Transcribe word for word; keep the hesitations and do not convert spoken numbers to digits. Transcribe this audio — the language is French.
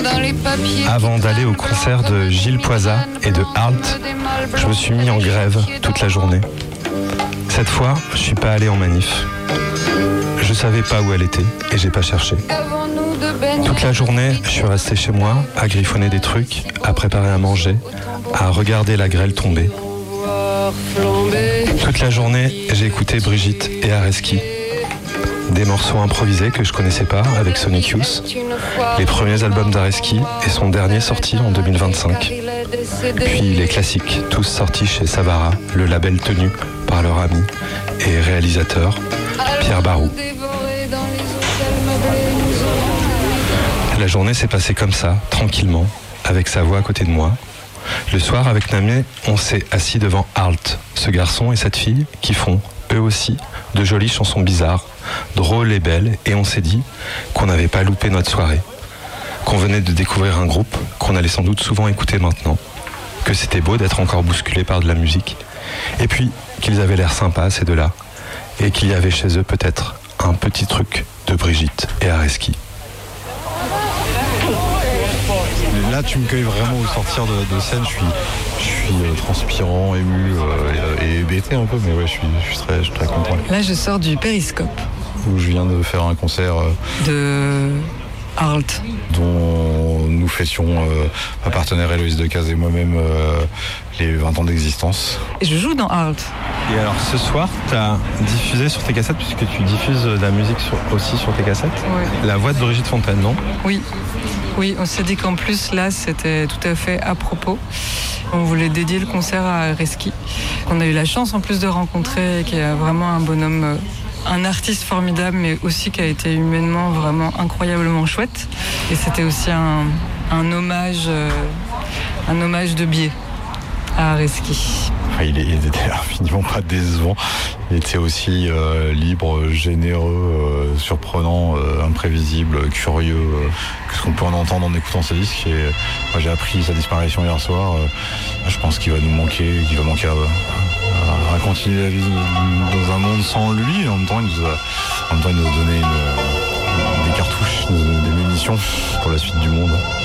Avant d'aller au concert de Gilles Poisa et de Halt, je me suis mis en grève toute la journée. Cette fois, je suis pas allé en manif. Je savais pas où elle était et j'ai pas cherché. Toute la journée, je suis resté chez moi, à griffonner des trucs, à préparer à manger, à regarder la grêle tomber. Toute la journée, j'ai écouté Brigitte et Areski. Des morceaux improvisés que je connaissais pas avec Sonic Youth, les premiers albums d'Areski et son dernier sorti en deux mille vingt-cinq. Puis les classiques, tous sortis chez Savara, le label tenu par leur ami et réalisateur Pierre Barou. La journée s'est passée comme ça, tranquillement, avec sa voix à côté de moi. Le soir, avec Namé, on s'est assis devant Halt, ce garçon et cette fille qui font, eux aussi, de jolies chansons bizarres, drôles et belles, et on s'est dit qu'on n'avait pas loupé notre soirée, qu'on venait de découvrir un groupe qu'on allait sans doute souvent écouter maintenant, que c'était beau d'être encore bousculé par de la musique, et puis qu'ils avaient l'air sympas ces deux-là, et qu'il y avait chez eux peut-être un petit truc de Brigitte et Areski. Là, tu me cueilles vraiment au sortir de, de scène. Je suis, je suis euh, transpirant, ému euh, et, et hébété un peu, mais ouais, je suis, je suis très, je suis très content. Là, je sors du Périscope. Où je viens de faire un concert de euh, Halt, dont nous fêtions, euh, ma partenaire Héloïse Decazes et moi-même, euh, les vingt ans d'existence. Et je joue dans Halt. Et alors ce soir, tu as diffusé sur tes cassettes, puisque tu diffuses de la musique sur, aussi sur tes cassettes, oui. La voix de Brigitte Fontaine, non ? Oui. Oui, on s'est dit qu'en plus, là, c'était tout à fait à propos. On voulait dédier le concert à Areski. On a eu la chance, en plus, de rencontrer, qui est vraiment un bonhomme, un artiste formidable, mais aussi qui a été humainement vraiment incroyablement chouette. Et c'était aussi un, un hommage, un hommage de biais à Areski. Il était infiniment pas décevant. Il était aussi euh, libre, généreux, euh, surprenant, euh, imprévisible, curieux euh, que ce qu'on peut en entendre en écoutant ses disques. Et moi, j'ai appris sa disparition hier soir. Euh, je pense qu'il va nous manquer, qu'il va manquer à, à, à continuer la vie dans un monde sans lui. En même temps, il nous a, en même temps, il nous a donné une, des cartouches, des munitions pour la suite du monde.